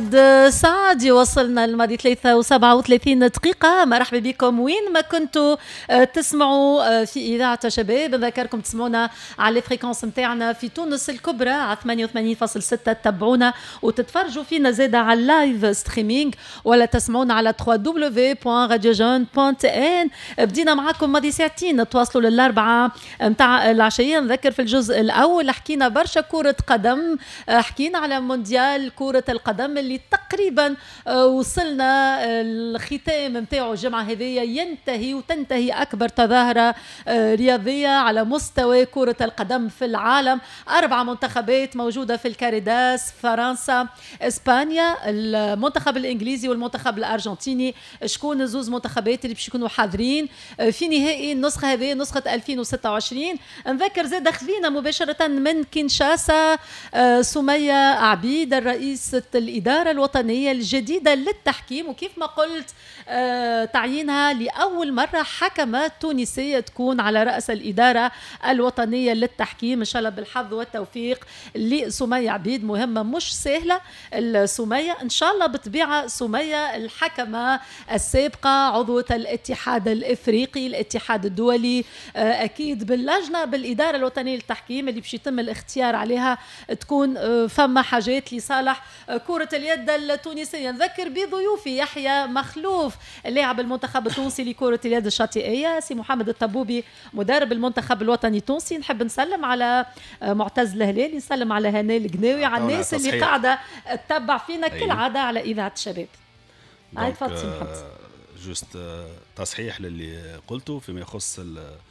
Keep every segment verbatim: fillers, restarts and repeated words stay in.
محمد سعد وصلنا الماضي ثلاثة وسبعة وثلاثين دقيقة. مرحبا بكم وين ما كنتوا تسمعوا في إذاعة شباب. نذكركم تسمعونا على الفريكونس متاعنا في تونس الكبرى على ثمانية وثمانين فاصلة ستة. تتابعونا وتتفرجوا فينا زادة على اللايف ستريمينج ولا تسمعونا على دبليو دبليو دبليو دوت راديو جون دوت ان. بدينا معكم ماضي ساعتين تواصلوا للأربعة متاع العشية. نذكر في الجزء الأول حكينا برشا كرة قدم، حكينا على مونديال كرة القدم اللي تقريبا وصلنا الختام متاعه الجمعة هذه، ينتهي وتنتهي أكبر تظاهرة رياضية على مستوى كرة القدم في العالم. أربع منتخبات موجودة في الكاريداس، فرنسا، إسبانيا، المنتخب الإنجليزي والمنتخب الأرجنتيني. شكون زوز منتخبات اللي باش يكونوا حاضرين في نهائي النسخة هذه نسخة ألفين وستة وعشرين. نذكر زاد خذينا مباشرة من كينشاسا سمية عبيد الرئيسة الإدارة الوطنية الجديدة للتحكيم، وكيف ما قلت تعيينها لأول مرة حكمة تونسية تكون على رأس الإدارة الوطنية للتحكيم. إن شاء الله بالحظ والتوفيق لسمية عبيد، مهمة مش سهلة السمية. إن شاء الله بطبيعة سمية الحكمة السابقة عضوة الاتحاد الإفريقي الاتحاد الدولي، أكيد باللجنة بالإدارة الوطنية للتحكيم اللي باش يتم الاختيار عليها تكون فما حاجات لصالح كرة اليد التونسية. نذكر بضيوفي يحيى مخلوف اللاعب المنتخب التونسي لكرة اليد الشاطئية، سي محمد الطبوبي مدرب المنتخب الوطني التونسي. نحب نسلم على معتز الهلالي، نسلم على هناء القناوي، على الناس اللي قاعدة تتبع فينا كالعادة على إذاعة الشباب. هاي تفضل سي محمد. جوست تصحيح للي قلته فيما يخص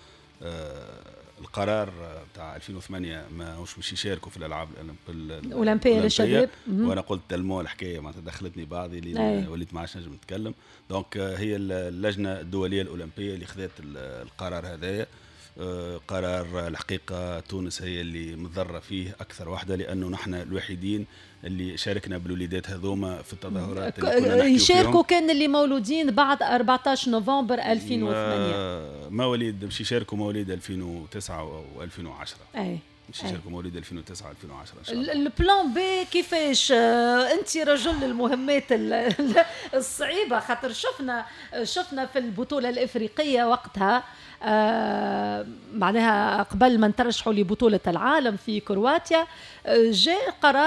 القرار بتاع ألفين وثمانية ما مش مش يشاركوا في الالعاب الاولمبيه للشباب، وانا قلت تلمو الحكايه ما تدخلتني بعضي اللي وليت ما عادش نجم نتكلم. دونك هي اللجنه الدوليه الاولمبيه اللي خذت القرار هذايا. قرار الحقيقه تونس هي اللي مضره فيه اكثر واحده، لانه نحن الوحيدين اللي شاركنا بالوليدات هذوما في التظاهرات اللي كنا نحكي يشاركوا كان اللي مولودين بعد أربعة عشر نوفمبر ألفين وثمانية. مواليد مش يشاركوا مواليد ألفين وتسعة و2010. اي مش يشاركوا مواليد ألفين وتسعة ألفين وعشرة ان شاء الله. البلان بي كيفاش؟ آه انت رجل المهمات الصعيبه، خاطر شفنا شفنا في البطوله الافريقيه وقتها آه معناها قبل ما نترشحوا لبطوله العالم في كرواتيا آه جاء قرار